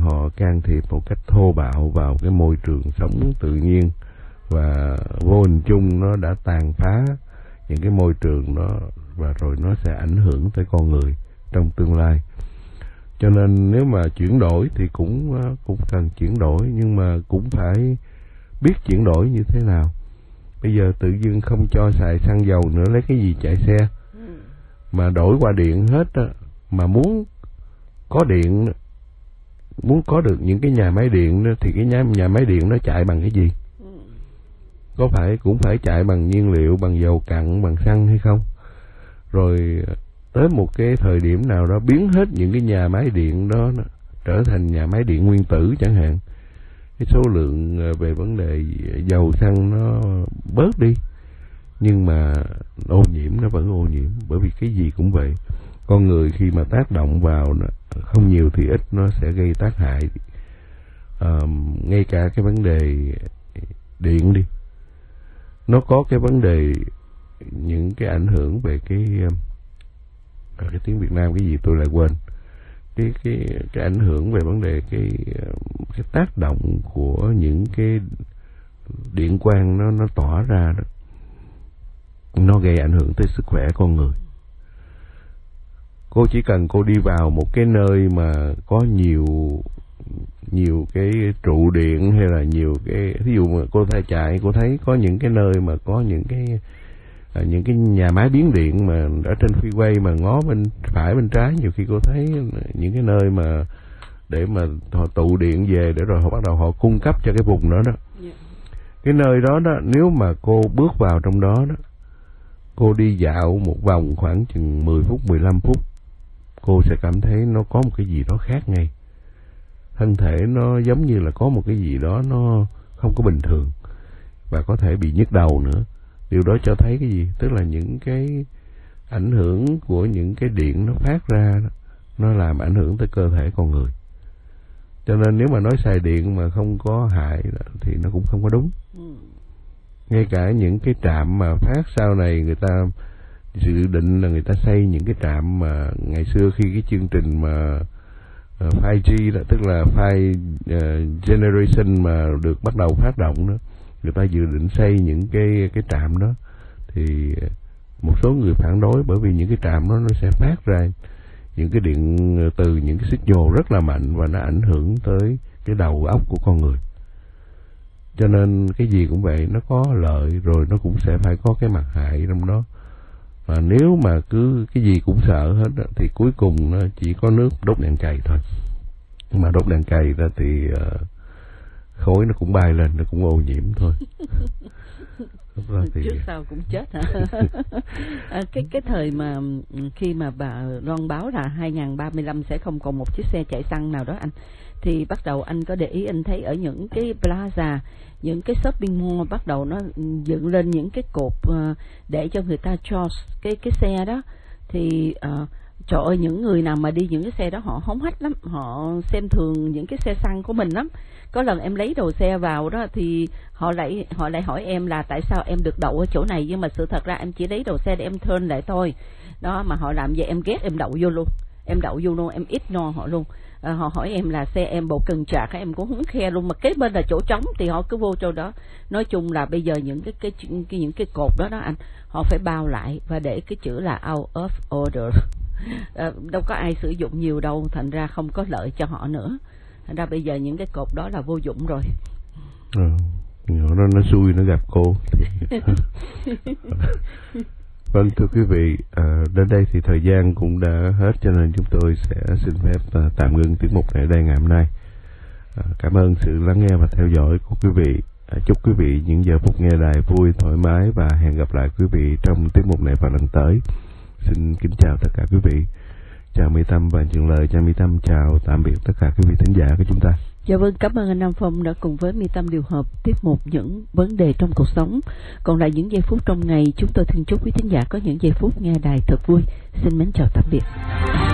họ can thiệp một cách thô bạo vào cái môi trường sống tự nhiên, và vô hình chung nó đã tàn phá những cái môi trường đó, và rồi nó sẽ ảnh hưởng tới con người trong tương lai. Cho nên nếu mà chuyển đổi thì cũng cần chuyển đổi, nhưng mà cũng phải biết chuyển đổi như thế nào. Bây giờ tự dưng không cho xài xăng dầu nữa, lấy cái gì chạy xe mà đổi qua điện hết á. Mà muốn có điện, muốn có được những cái nhà máy điện đó, thì cái nhà máy điện nó chạy bằng cái gì? Có phải cũng phải chạy bằng nhiên liệu, bằng dầu cặn, bằng xăng hay không? Rồi tới một cái thời điểm nào đó biến hết những cái nhà máy điện đó trở thành nhà máy điện nguyên tử chẳng hạn, cái số lượng về vấn đề dầu xăng nó bớt đi, nhưng mà ô nhiễm nó vẫn ô nhiễm. Bởi vì cái gì cũng vậy, con người khi mà tác động vào không nhiều thì ít, nó sẽ gây tác hại. Ngay cả cái vấn đề điện đi, nó có cái vấn đề, những cái ảnh hưởng về cái tiếng Việt Nam cái gì tôi lại quên, cái ảnh hưởng về vấn đề cái tác động của những cái điện quang nó tỏa ra đó, nó gây ảnh hưởng tới sức khỏe con người. Cô chỉ cần cô đi vào một cái nơi mà có nhiều cái trụ điện, hay là nhiều cái, ví dụ mà cô thấy có những cái nơi mà có những cái nhà máy biến điện mà ở trên freeway mà ngó bên phải bên trái, nhiều khi cô thấy những cái nơi mà để mà họ tụ điện về, để rồi họ bắt đầu họ cung cấp cho cái vùng đó đó. Cái nơi đó đó, nếu mà cô bước vào trong đó đó, cô đi dạo một vòng khoảng chừng 10 phút 15 phút, cô sẽ cảm thấy nó có một cái gì đó khác ngay. Thân thể nó giống như là có một cái gì đó nó không có bình thường, và có thể bị nhức đầu nữa. Điều đó cho thấy cái gì? Tức là những cái ảnh hưởng của những cái điện nó phát ra đó, nó làm ảnh hưởng tới cơ thể con người. Cho nên nếu mà nói xài điện mà không có hại thì nó cũng không có đúng. Ngay cả những cái trạm mà phát sau này, người ta dự định là người ta xây những cái trạm mà ngày xưa khi cái chương trình mà 5G đó, tức là 5 generation mà được bắt đầu phát động đó, người ta dự định xây những cái trạm đó, thì một số người phản đối, bởi vì những cái trạm đó nó sẽ phát ra những cái điện từ những cái signal rất là mạnh, và nó ảnh hưởng tới cái đầu óc của con người. Cho nên cái gì cũng vậy, nó có lợi rồi nó cũng sẽ phải có cái mặt hại trong đó. Và nếu mà cứ cái gì cũng sợ hết đó, thì cuối cùng nó chỉ có nước đốt đèn cày thôi. Mà đốt đèn cày ra thì khói nó cũng bay lên, nó cũng ô nhiễm thôi. Thì... trước sau cũng chết hả? Cái thời mà khi mà bà loan báo là 2035 sẽ không còn một chiếc xe chạy xăng nào đó anh, thì bắt đầu anh có để ý, anh thấy ở những cái plaza, những cái shopping mall bắt đầu nó dựng lên những cái cột để cho người ta cho cái xe đó. Thì trời ơi, những người nào mà đi những cái xe đó họ hống hách lắm, họ xem thường những cái xe xăng của mình lắm. Có lần em lấy đồ xe vào đó thì họ lại hỏi em là tại sao em được đậu ở chỗ này, nhưng mà sự thật ra em chỉ lấy đồ xe để em turn lại thôi. Đó, mà họ làm vậy em ghét, em đậu vô luôn, em ignore họ luôn. Họ hỏi em là xe em bộ cần trạc, em cũng không khe luôn, mà kế bên là chỗ trống thì họ cứ vô chỗ đó. Nói chung là bây giờ những cái cột đó anh, họ phải bao lại và để cái chữ là out of order. Đâu có ai sử dụng nhiều đâu, thành ra không có lợi cho họ nữa. Thành ra bây giờ những cái cột đó là vô dụng rồi. Nó xui nó gặp cô. Vâng, thưa quý vị, đến đây thì thời gian cũng đã hết, cho nên chúng tôi sẽ xin phép tạm ngưng tiết mục này đây ngày hôm nay. Cảm ơn sự lắng nghe và theo dõi của quý vị. Chúc quý vị những giờ phút nghe đài vui, thoải mái, và hẹn gặp lại quý vị trong tiết mục này vào lần tới. Xin kính chào tất cả quý vị. Chào Mỹ Tâm và Trường Lời. Chào Mỹ Tâm, chào tạm biệt tất cả quý vị thính giả của chúng ta. Dạ vâng, cảm ơn anh Nam Phong đã cùng với Mỹ Tâm điều hợp tiết mục những vấn đề trong cuộc sống. Còn lại những giây phút trong ngày, chúng tôi xin chúc quý thính giả có những giây phút nghe đài thật vui. Xin mến chào tạm biệt.